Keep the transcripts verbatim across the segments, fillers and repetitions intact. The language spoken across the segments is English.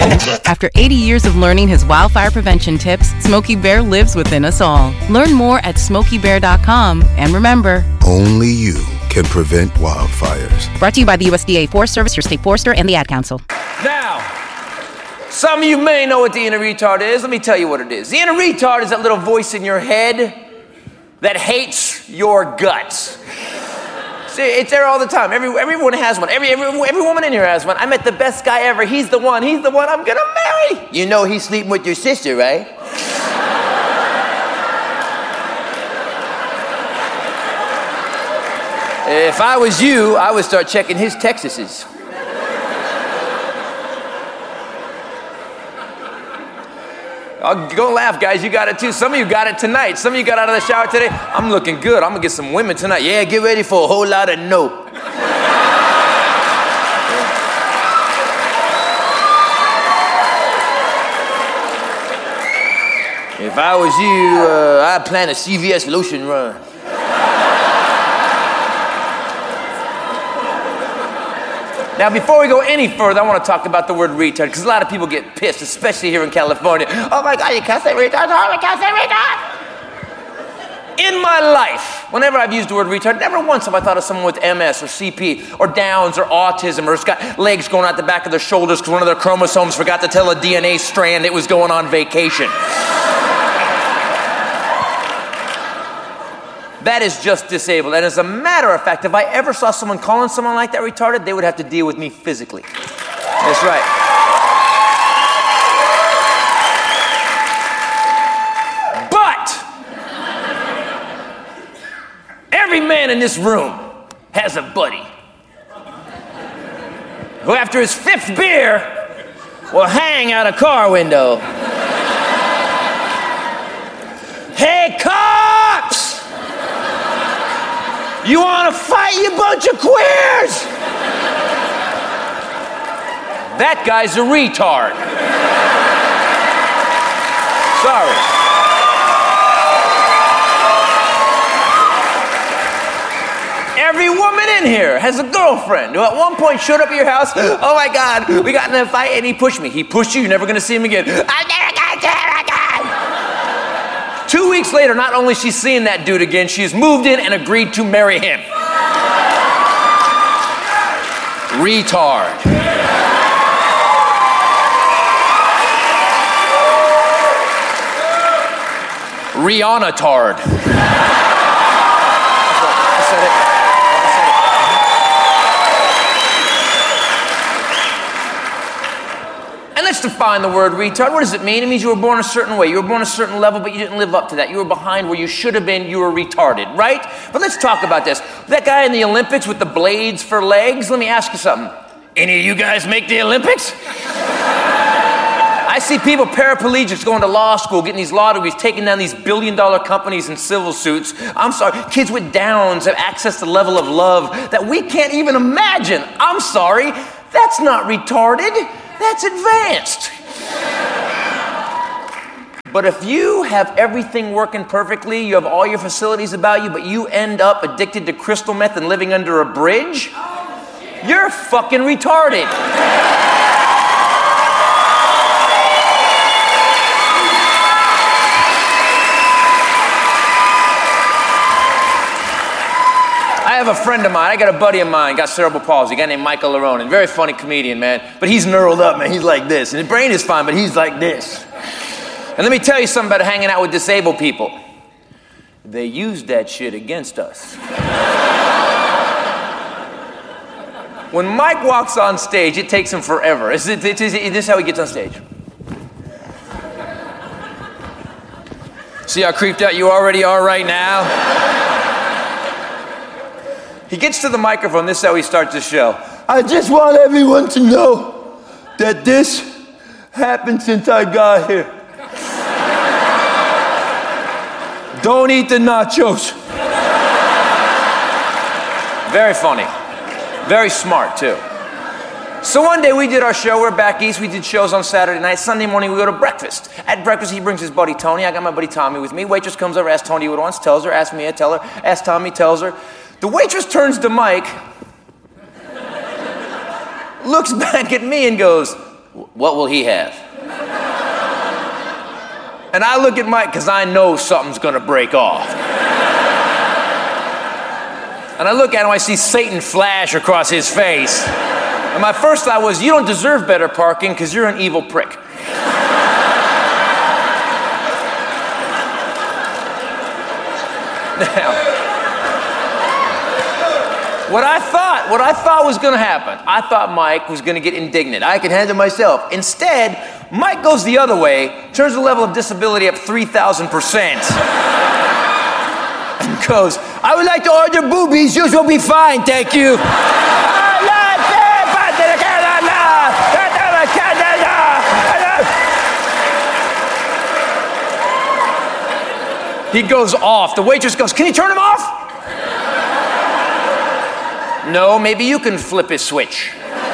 After eighty years of learning his wildfire prevention tips, Smokey Bear lives within us all. Learn more at smokey bear dot com. And remember, only you can prevent wildfires. Brought to you by the U S D A Forest Service, your state forester, and the Ad Council. Now, some of you may know what the inner retard is. Let me tell you what it is. The inner retard is that little voice in your head that hates your guts. See, it's there all the time. Every, everyone has one. Every, every, every woman in here has one. I met the best guy ever. He's the one. He's the one I'm gonna marry. You know he's sleeping with your sister, right? If I was you, I would start checking his Texases. Oh, go laugh, guys. You got it too. Some of you got it tonight. Some of you got out of the shower today. I'm looking good. I'm gonna get some women tonight. Yeah, get ready for a whole lot of no. If I was you, uh, I'd plan a C V S lotion run. Now, before we go any further, I want to talk about the word retard, because a lot of people get pissed, especially here in California. Oh my God, you can't say retard. Oh, you can't say retard. In my life, whenever I've used the word retard, never once have I thought of someone with M S or C P or Downs or autism or has got legs going out the back of their shoulders because one of their chromosomes forgot to tell a D N A strand it was going on vacation. That is just disabled. And as a matter of fact, if I ever saw someone calling someone like that retarded, they would have to deal with me physically. That's right. But every man in this room has a buddy who, after his fifth beer, will hang out a car window. Hey, cops! You want to fight, you bunch of queers? That guy's a retard. Sorry. Every woman in here has a girlfriend who at one point showed up at your house. Oh my God, we got in a fight and he pushed me. He pushed you, you're never going to see him again. I'm never going to see him again. Two weeks later, not only is she seeing that dude again, she's moved in and agreed to marry him. Retard. Rihanna-tard. I said it. And let's define the word retard. What does it mean? It means you were born a certain way. You were born a certain level, but you didn't live up to that. You were behind where you should have been. You were retarded, right? But let's talk about this. That guy in the Olympics with the blades for legs, let me ask you something. Any of you guys make the Olympics? I see people, paraplegics, going to law school, getting these law degrees, taking down these billion dollar companies in civil suits. I'm sorry, kids with Downs have access to a level of love that we can't even imagine. I'm sorry, that's not retarded, that's advanced. But if you have everything working perfectly, you have all your facilities about you, but you end up addicted to crystal meth and living under a bridge, you're fucking retarded. I have a friend of mine, I got a buddy of mine, got cerebral palsy, a guy named Michael Laronin, very funny comedian, man. But he's knurled up, man, he's like this. And his brain is fine, but he's like this. And let me tell you something about hanging out with disabled people. They use that shit against us. When Mike walks on stage, it takes him forever. Is it, is it, is this how he gets on stage? See how creeped out you already are right now? He gets to the microphone, this is how he starts the show. I just want everyone to know that this happened since I got here. Don't eat the nachos. Very funny. Very smart, too. So one day we did our show, we're back east, we did shows on Saturday night. Sunday morning we go to breakfast. At breakfast he brings his buddy Tony, I got my buddy Tommy with me. Waitress comes over, asks Tony what he wants, tells her, asks me, I tell her, asks Tommy, tells her. The waitress turns to Mike, looks back at me and goes, what will he have? And I look at Mike because I know something's gonna break off. And I look at him, I see Satan flash across his face. And my first thought was, you don't deserve better parking because you're an evil prick. Now, what I thought, what I thought was gonna happen, I thought Mike was gonna get indignant. I could handle myself. Instead, Mike goes the other way, turns the level of disability up three thousand percent. And goes, I would like to order boobies, yours will be fine, thank you. He goes off. The waitress goes, can you turn him off? No, maybe you can flip his switch.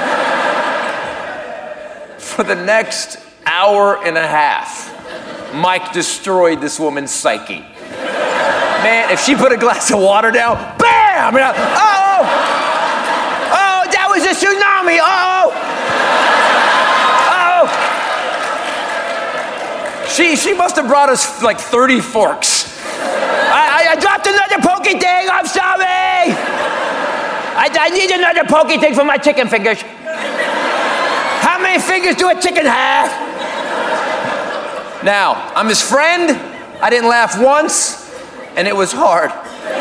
For the next hour and a half, Mike destroyed this woman's psyche. Man, if she put a glass of water down, bam! Oh, oh, that was a tsunami. Oh, oh. She she must have brought us like thirty forks. I, I, I dropped another pokey thing. I'm sorry. I, I need another pokey thing for my chicken fingers. How many fingers do a chicken have? Now, I'm his friend. I didn't laugh once. And it was hard.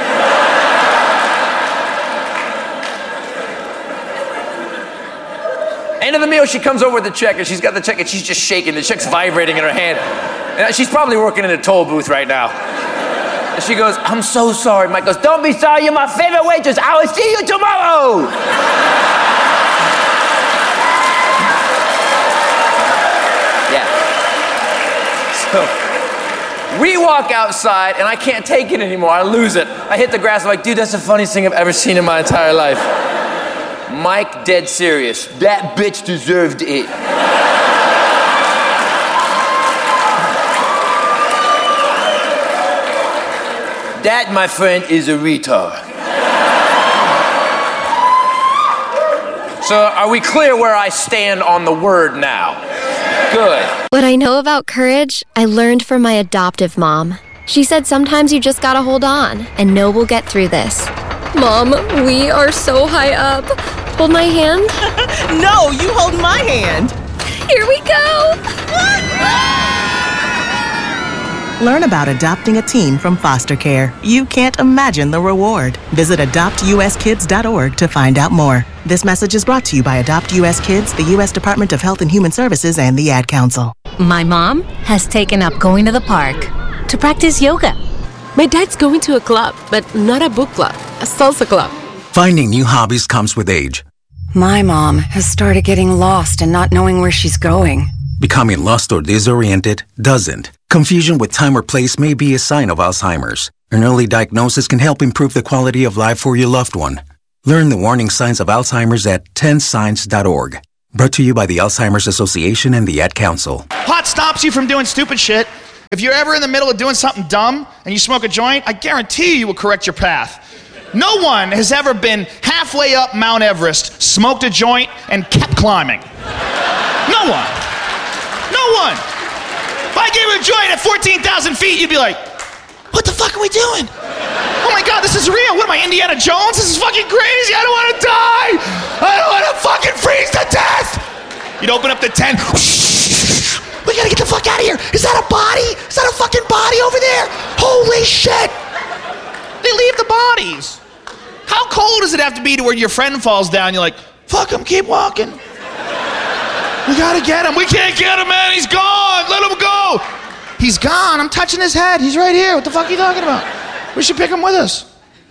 End of the meal, she comes over with the check, and she's got the check, and she's just shaking. The check's vibrating in her hand. And she's probably working in a toll booth right now. And she goes, I'm so sorry. Mike goes, don't be sorry, you're my favorite waitress. I will see you tomorrow. Yeah. So, we walk outside, and I can't take it anymore. I lose it. I hit the grass. I'm like, dude, that's the funniest thing I've ever seen in my entire life. Mike, dead serious. That bitch deserved it. That, my friend, is a retard. So, are we clear where I stand on the word now? Good. What I know about courage, I learned from my adoptive mom. She said sometimes you just gotta hold on and know we'll get through this. Mom, we are so high up. Hold my hand. No, you hold my hand. Here we go. Learn about adopting a teen from foster care. You can't imagine the reward. Visit adopt u s kids dot org to find out more. This message is brought to you by Adopt U S Kids, the U S Department of Health and Human Services, and the Ad Council. My mom has taken up going to the park to practice yoga. My dad's going to a club, but not a book club, a salsa club. Finding new hobbies comes with age. My mom has started getting lost and not knowing where she's going. Becoming lost or disoriented doesn't. Confusion with time or place may be a sign of Alzheimer's. An early diagnosis can help improve the quality of life for your loved one. Learn the warning signs of Alzheimer's at ten signs dot org. Brought to you by the Alzheimer's Association and the Ad Council. Pot stops you from doing stupid shit. If you're ever in the middle of doing something dumb and you smoke a joint, I guarantee you will correct your path. No one has ever been halfway up Mount Everest, smoked a joint, and kept climbing. No one. No one. If I gave you a joint at fourteen thousand feet, you'd be like, what the fuck are we doing? Oh my God, this is real. What am I, Indiana Jones? This is fucking crazy. I don't want to die. I don't want to fucking freeze to death. You'd open up the tent. We gotta get the fuck out of here. Is that a body? Is that a fucking body over there? Holy shit. They leave the bodies. How cold does it have to be to where your friend falls down? You're like, fuck him, keep walking. We gotta get him. We can't get him, man. He's gone. Let him go. He's gone. I'm touching his head. He's right here. What the fuck are you talking about? We should pick him with us.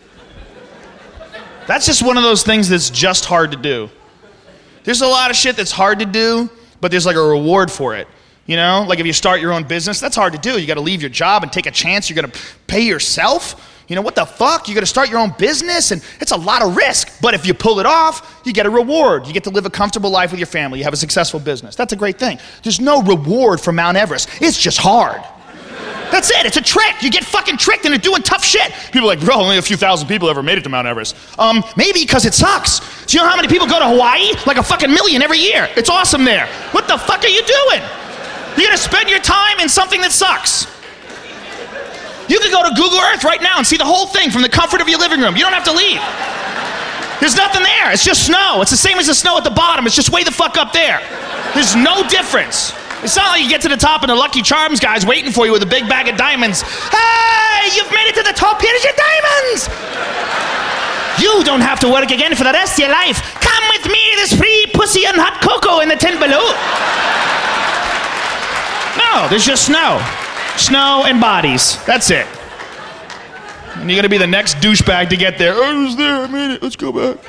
That's just one of those things that's just hard to do. There's a lot of shit that's hard to do, but there's like a reward for it. You know, like if you start your own business, that's hard to do. You got to leave your job and take a chance. You're going to pay yourself. You know, what the fuck? You're going to start your own business, and it's a lot of risk. But if you pull it off, you get a reward. You get to live a comfortable life with your family. You have a successful business. That's a great thing. There's no reward for Mount Everest. It's just hard. That's it. It's a trick. You get fucking tricked into doing tough shit. People are like, bro, only a few thousand people ever made it to Mount Everest. Um, maybe because it sucks. Do you know how many people go to Hawaii? Like a fucking million every year. It's awesome there. What the fuck are you doing? You're gonna spend your time in something that sucks. You can go to Google Earth right now and see the whole thing from the comfort of your living room. You don't have to leave. There's nothing there. It's just snow. It's the same as the snow at the bottom. It's just way the fuck up there. There's no difference. It's not like you get to the top and the Lucky Charms guy's waiting for you with a big bag of diamonds. Hey, you've made it to the top. Here's your diamonds. You don't have to work again for the rest of your life. Come with me. There's free pussy and hot cocoa in the tin below. No, there's just snow. Snow and bodies. That's it. And you're going to be the next douchebag to get there. Oh, I was there. I made it. Let's go back.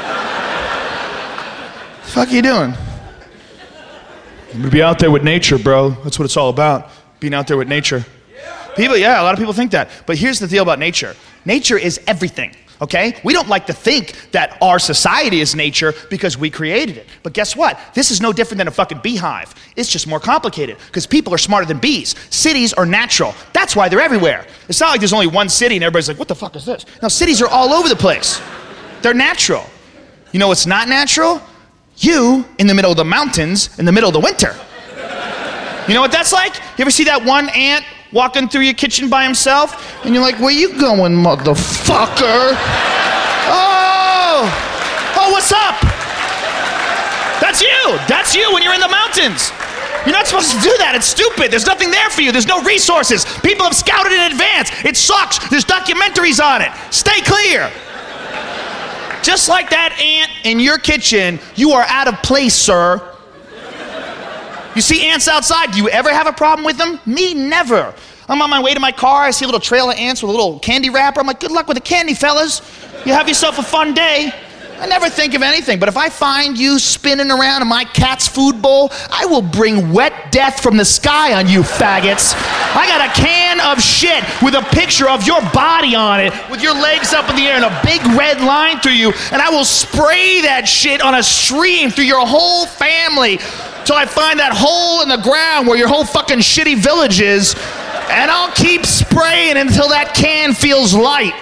What the fuck are you doing? Be out there with nature, bro. That's what it's all about. Being out there with nature. People, yeah, a lot of people think that. But here's the deal about nature. Nature is everything, okay? We don't like to think that our society is nature because we created it. But guess what? This is no different than a fucking beehive. It's just more complicated because people are smarter than bees. Cities are natural. That's why they're everywhere. It's not like there's only one city and everybody's like, what the fuck is this? No, cities are all over the place. They're natural. You know what's not natural? You in the middle of the mountains in the middle of the winter. You know what that's like? You ever see that one ant walking through your kitchen by himself? And you're like, where you going, motherfucker? Oh! Oh, what's up? That's you! That's you when you're in the mountains. You're not supposed to do that. It's stupid. There's nothing there for you. There's no resources. People have scouted in advance. It sucks. There's documentaries on it. Stay clear. Just like that ant in your kitchen, you are out of place, sir. You see ants outside, do you ever have a problem with them? Me, never. I'm on my way to my car, I see a little trail of ants with a little candy wrapper. I'm like, good luck with the candy, fellas. You have yourself a fun day. I never think of anything, but if I find you spinning around in my cat's food bowl, I will bring wet death from the sky on you faggots. I got a can of shit with a picture of your body on it, with your legs up in the air and a big red line through you, and I will spray that shit on a stream through your whole family till I find that hole in the ground where your whole fucking shitty village is, and I'll keep spraying until that can feels light.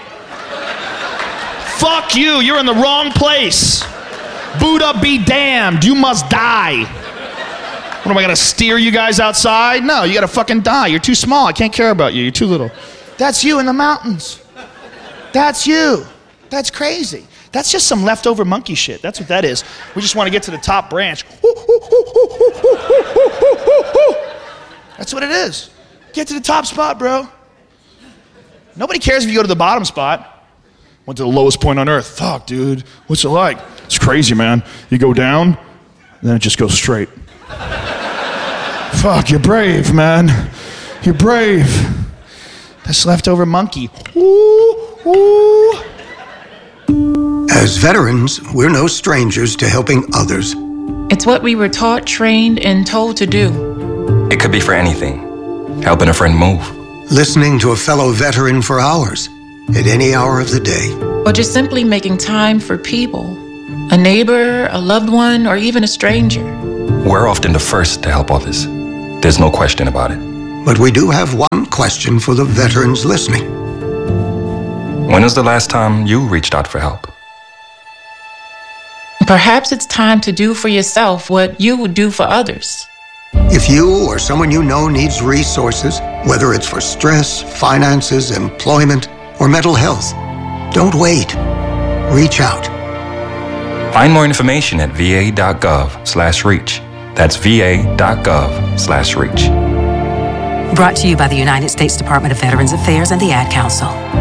Fuck you, you're in the wrong place. Buddha be damned, you must die. What am I gonna steer you guys outside? No, you gotta fucking die. You're too small, I can't care about you, you're too little. That's you in the mountains. That's you. That's crazy. That's just some leftover monkey shit, that's what that is. We just wanna get to the top branch. That's what it is. Get to the top spot, bro. Nobody cares if you go to the bottom spot. Went to the lowest point on earth. Fuck, dude. What's it like? It's crazy, man. You go down, then it just goes straight. Fuck, you're brave, man. You're brave. That's leftover monkey. Ooh, ooh. As veterans, we're no strangers to helping others. It's what we were taught, trained, and told to do. It could be for anything. Helping a friend move. Listening to a fellow veteran for hours. At any hour of the day. Or just simply making time for people. A neighbor, a loved one, or even a stranger. We're often the first to help others. There's no question about it. But we do have one question for the veterans listening. When was the last time you reached out for help? Perhaps it's time to do for yourself what you would do for others. If you or someone you know needs resources, whether it's for stress, finances, employment, or mental health, don't wait. Reach out. Find more information at va.gov slash reach. That's va.gov slash reach. Brought to you by the United States Department of Veterans Affairs and the Ad Council.